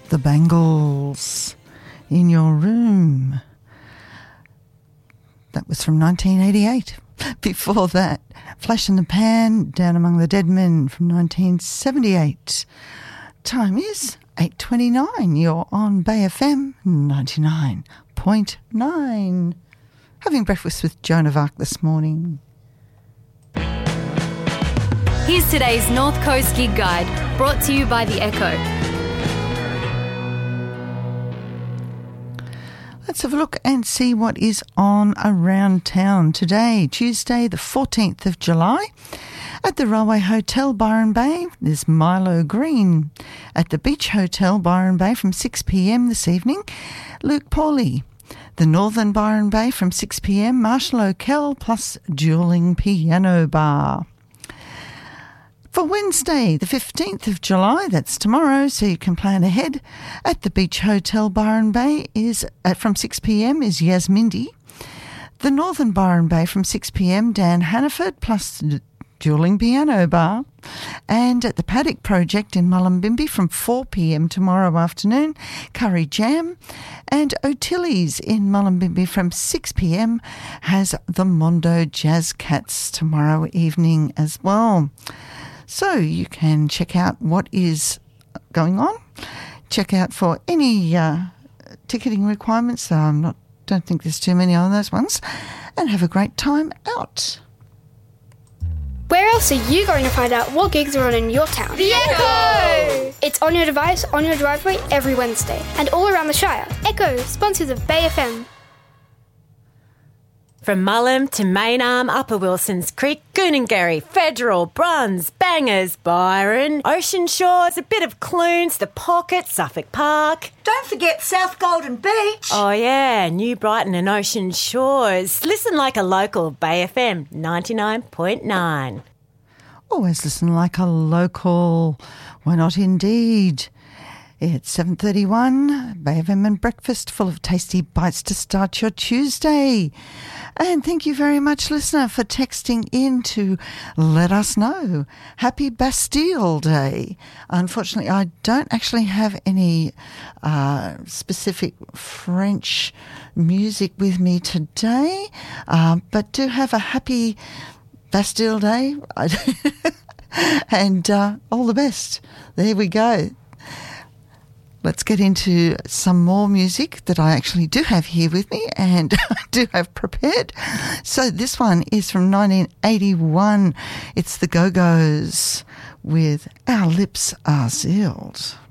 The Bangles, In Your Room. That was from 1988. Before that, Flash in the Pan, Down Among the Dead Men from 1978. Time is 8:29. You're on Bay FM 99.9. Having breakfast with Joan of Arc this morning. Here's today's North Coast Gig Guide, brought to you by The Echo. Let's have a look and see what is on around town today, Tuesday the 14th of July. At the Railway Hotel Byron Bay, there's Milo Green. At the Beach Hotel Byron Bay from 6 p.m. this evening, Luke Pauly. The Northern Byron Bay from 6 p.m, Marshall O'Kell plus Dueling Piano Bar. For Wednesday, the 15th of July, that's tomorrow, so you can plan ahead. At the Beach Hotel Byron Bay from 6 p.m. is Yasmindi. The Northern Byron Bay from 6 p.m, Dan Hannaford plus Dueling Piano Bar. And at the Paddock Project in Mullumbimby from 4 p.m. tomorrow afternoon, Curry Jam. And O'Tilly's in Mullumbimby from 6 p.m. has the Mondo Jazz Cats tomorrow evening as well. So you can check out what is going on. Check out for any ticketing requirements. Don't think there's too many on those ones. And have a great time out. Where else are you going to find out what gigs are on in your town? The Echo! It's on your device, on your driveway, every Wednesday. And all around the Shire. Echo, sponsors of Bay FM. From Mullum to Maynarm, Upper Wilsons Creek, Goonangarry, Federal, Bruns, Bangers, Byron, Ocean Shores, a bit of Clunes, The Pocket, Suffolk Park. Don't forget South Golden Beach. Oh yeah, New Brighton and Ocean Shores. Listen like a local, Bay FM 99.9. Always listen like a local. Why not indeed? It's 7:31, Bay FM and breakfast full of tasty bites to start your Tuesday. And thank you very much, listener, for texting in to let us know. Happy Bastille Day. Unfortunately, I don't actually have any specific French music with me today, but do have a happy Bastille Day. And all the best. There we go. Let's get into some more music that I actually do have here with me and I do have prepared. So this one is from 1981. It's the Go-Go's with Our Lips Are Sealed.